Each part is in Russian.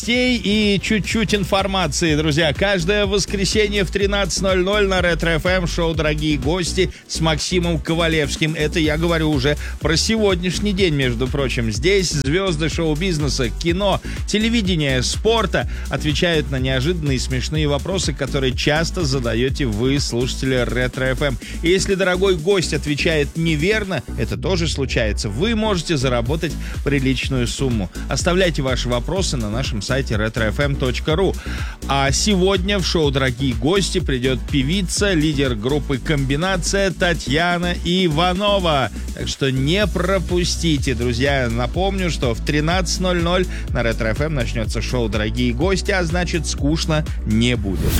И чуть-чуть информации, друзья. Каждое воскресенье в 13:00 на Ретро ФМ шоу «Дорогие гости» с Максимом Ковалевским. Это я говорю уже про сегодняшний день, между прочим. Здесь звезды шоу-бизнеса, кино, телевидения, спорта отвечают на неожиданные и смешные вопросы, которые часто задаете вы, слушатели Ретро ФМ. И если дорогой гость отвечает неверно, это тоже случается, вы можете заработать приличную сумму. Оставляйте ваши вопросы на нашем сайте retrofm.ru. А сегодня в шоу «Дорогие гости» придет певица, лидер группы «Комбинация» Татьяна Иванова. Так что не пропустите, друзья. Напомню, что в 13:00 на Ретро ФМ начнется шоу «Дорогие гости», а значит, скучно не будет.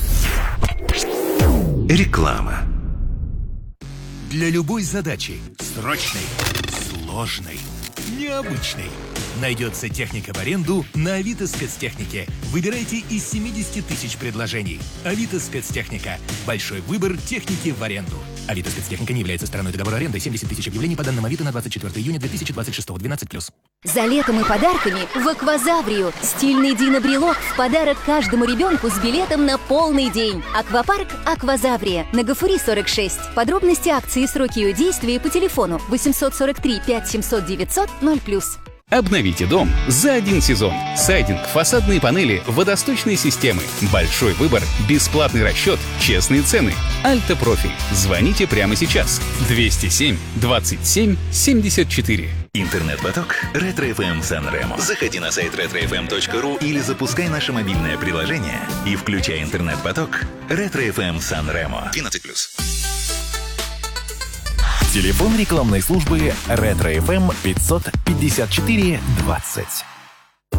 Реклама. Для любой задачи, срочной, сложной, необычной, найдется техника в аренду на Авито Спецтехнике. Выбирайте из 70 тысяч предложений. Авито Спецтехника. Большой выбор техники в аренду. Авито Спецтехника не является стороной договора аренды. 70 тысяч объявлений по данным Авито на 24 июня 2026. 12+. За летом и подарками в Аквазаврию. Стильный динобрелок в подарок каждому ребенку с билетом на полный день. Аквапарк Аквазаврия. На Гафури 46. Подробности акции и сроки ее действия по телефону 843 5700 900 0+. Обновите дом за один сезон. Сайдинг, фасадные панели, водосточные системы. Большой выбор, бесплатный расчет, честные цены. Альтопрофиль. Звоните прямо сейчас. 207 27 74. Интернет-поток Ретро ФМ Сан-Ремо. Заходи на сайт retrofm.ru или запускай наше мобильное приложение и включай интернет-поток Ретро ФМ Сан-Ремо. 12+. Телефон рекламной службы Ретро ФМ 554 20.